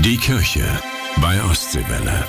Die Kirche bei Ostseewelle.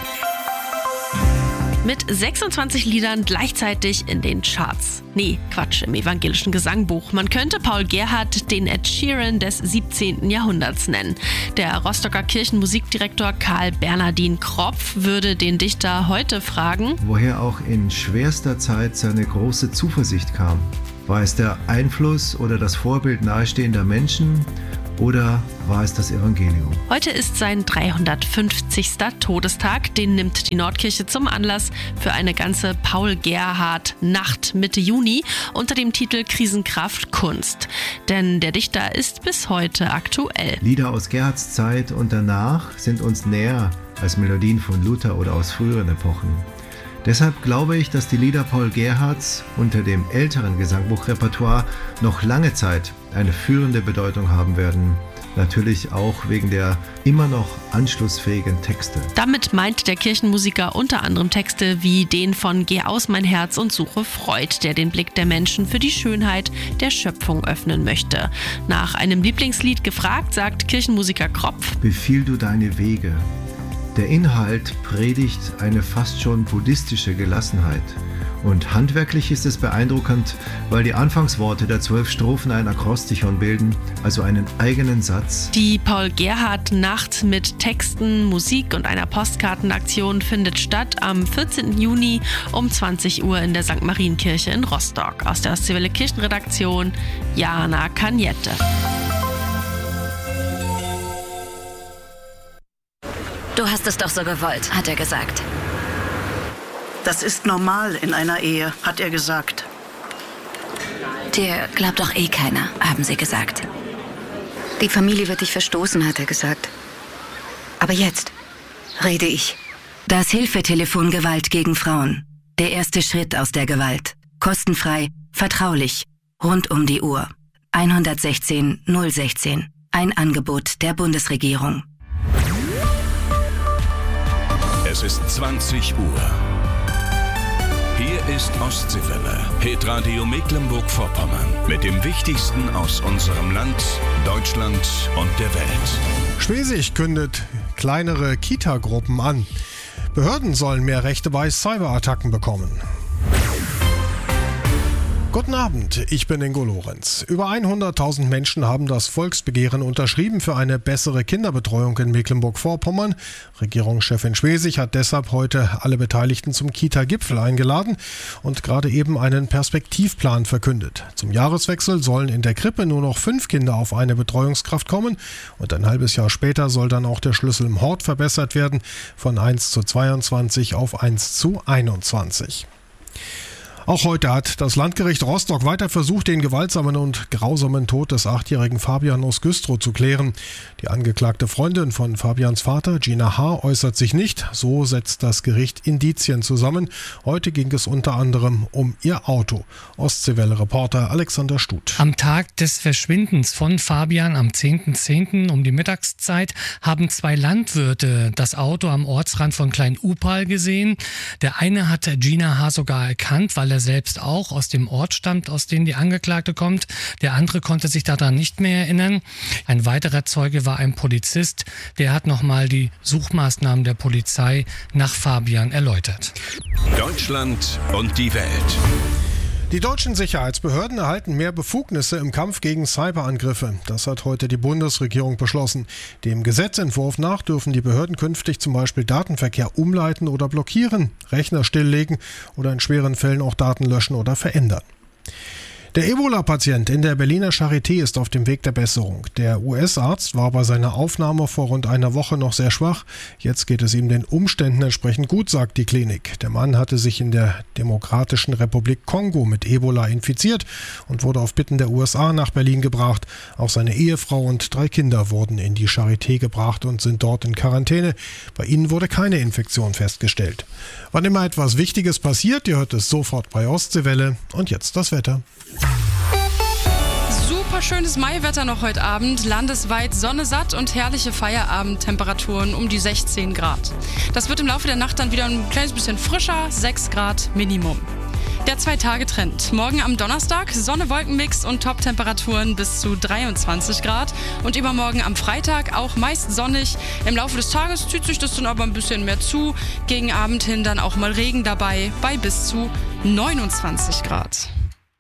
Mit 26 Liedern gleichzeitig in den Charts. Nee, Quatsch, im evangelischen Gesangbuch. Man könnte Paul Gerhardt den Ed Sheeran des 17. Jahrhunderts nennen. Der Rostocker Kirchenmusikdirektor Karl Bernardin Kropf würde den Dichter heute fragen, woher auch in schwerster Zeit seine große Zuversicht kam. War es der Einfluss oder das Vorbild nahestehender Menschen? Oder war es das Evangelium? Heute ist sein 350. Todestag. Den nimmt die Nordkirche zum Anlass für eine ganze Paul-Gerhardt-Nacht Mitte Juni unter dem Titel Krisenkraft Kunst. Denn der Dichter ist bis heute aktuell. Lieder aus Gerhardts Zeit und danach sind uns näher als Melodien von Luther oder aus früheren Epochen. Deshalb glaube ich, dass die Lieder Paul Gerhardts unter dem älteren Gesangbuchrepertoire noch lange Zeit eine führende Bedeutung haben werden. Natürlich auch wegen der immer noch anschlussfähigen Texte. Damit meint der Kirchenmusiker unter anderem Texte wie den von Geh aus mein Herz und suche Freud, der den Blick der Menschen für die Schönheit der Schöpfung öffnen möchte. Nach einem Lieblingslied gefragt, sagt Kirchenmusiker Kropf: Befiehl du deine Wege. Der Inhalt predigt eine fast schon buddhistische Gelassenheit. Und handwerklich ist es beeindruckend, weil die Anfangsworte der 12 Strophen ein Akrostichon bilden, also einen eigenen Satz. Die Paul-Gerhardt-Nacht mit Texten, Musik und einer Postkartenaktion findet statt am 14. Juni um 20 Uhr in der St. Marienkirche in Rostock. Aus der Ostseewelle Kirchenredaktion, Jana Kanjette. Du hast es doch so gewollt, hat er gesagt. Das ist normal in einer Ehe, hat er gesagt. Dir glaubt doch eh keiner, haben sie gesagt. Die Familie wird dich verstoßen, hat er gesagt. Aber jetzt rede ich. Das Hilfetelefon Gewalt gegen Frauen. Der erste Schritt aus der Gewalt. Kostenfrei, vertraulich, rund um die Uhr. 116 016. Ein Angebot der Bundesregierung. Es ist 20 Uhr. Hier ist Ostseewelle, Hitradio Mecklenburg-Vorpommern. Mit dem Wichtigsten aus unserem Land, Deutschland und der Welt. Schwesig kündet kleinere Kita-Gruppen an. Behörden sollen mehr Rechte bei Cyberattacken bekommen. Guten Abend, ich bin Ingo Lorenz. Über 100.000 Menschen haben das Volksbegehren unterschrieben für eine bessere Kinderbetreuung in Mecklenburg-Vorpommern. Regierungschefin Schwesig hat deshalb heute alle Beteiligten zum Kita-Gipfel eingeladen und gerade eben einen Perspektivplan verkündet. Zum Jahreswechsel sollen in der Krippe nur noch 5 Kinder auf eine Betreuungskraft kommen und ein halbes Jahr später soll dann auch der Schlüssel im Hort verbessert werden, von 1:22 auf 1:21. Auch heute hat das Landgericht Rostock weiter versucht, den gewaltsamen und grausamen Tod des 8-jährigen Fabian aus Güstrow zu klären. Die angeklagte Freundin von Fabians Vater, Gina H., äußert sich nicht. So setzt das Gericht Indizien zusammen. Heute ging es unter anderem um ihr Auto. Ostseewelle-Reporter Alexander Stuth. Am Tag des Verschwindens von Fabian am 10.10. um die Mittagszeit haben 2 Landwirte das Auto am Ortsrand von Klein-Upal gesehen. Der eine hat Gina H. sogar erkannt, weil er selbst auch aus dem Ort stammt, aus dem die Angeklagte kommt. Der andere konnte sich daran nicht mehr erinnern. Ein weiterer Zeuge war ein Polizist. Der hat nochmal die Suchmaßnahmen der Polizei nach Fabian erläutert. Deutschland und die Welt. Die deutschen Sicherheitsbehörden erhalten mehr Befugnisse im Kampf gegen Cyberangriffe. Das hat heute die Bundesregierung beschlossen. Dem Gesetzentwurf nach dürfen die Behörden künftig zum Beispiel Datenverkehr umleiten oder blockieren, Rechner stilllegen oder in schweren Fällen auch Daten löschen oder verändern. Der Ebola-Patient in der Berliner Charité ist auf dem Weg der Besserung. Der US-Arzt war bei seiner Aufnahme vor rund einer Woche noch sehr schwach. Jetzt geht es ihm den Umständen entsprechend gut, sagt die Klinik. Der Mann hatte sich in der Demokratischen Republik Kongo mit Ebola infiziert und wurde auf Bitten der USA nach Berlin gebracht. Auch seine Ehefrau und 3 Kinder wurden in die Charité gebracht und sind dort in Quarantäne. Bei ihnen wurde keine Infektion festgestellt. Wann immer etwas Wichtiges passiert, ihr hört es sofort bei Ostseewelle. Und jetzt das Wetter. Super schönes Maiwetter noch heute Abend. Landesweit Sonne satt und herrliche Feierabendtemperaturen um die 16 Grad. Das wird im Laufe der Nacht dann wieder ein kleines bisschen frischer, 6 Grad Minimum. Der 2-Tage-Trend. Morgen am Donnerstag Sonne-Wolken-Mix und Top-Temperaturen bis zu 23 Grad. Und übermorgen am Freitag auch meist sonnig. Im Laufe des Tages zieht sich das dann aber ein bisschen mehr zu. Gegen Abend hin dann auch mal Regen dabei bei bis zu 29 Grad.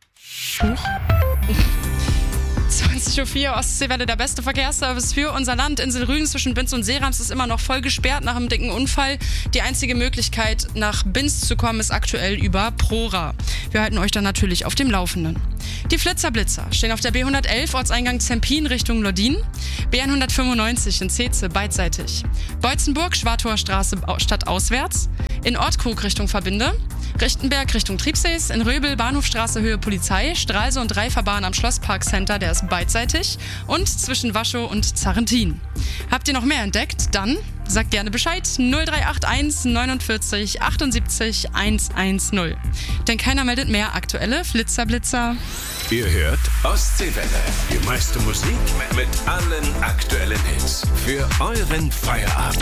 20.04 Uhr, Ostseewelle, der beste Verkehrsservice für unser Land. Insel Rügen zwischen Binz und Seerams ist immer noch voll gesperrt nach einem dicken Unfall. Die einzige Möglichkeit, nach Binz zu kommen, ist aktuell über Prora. Wir halten euch dann natürlich auf dem Laufenden. Die Flitzer-Blitzer stehen auf der B111, Ortseingang Zempin Richtung Lodin. B195 in Zeze, beidseitig. Beutzenburg, Schwartower Straße stadtauswärts. In Ortkrug Richtung Verbinde. Richtenberg Richtung Triebsees. In Röbel, Bahnhofstraße Höhe Polizei. Stralsund und Dreifahrbahn am Schlosspark Center, der ist beidseitig. Und zwischen Waschow und Zarrentin. Habt ihr noch mehr entdeckt? Dann sagt gerne Bescheid. 0381 49 78 110. Denn keiner meldet mehr aktuelle Flitzer-Blitzer. Ihr hört Ostseewelle. Die meiste Musik mit allen aktuellen Hits. Für euren Feierabend.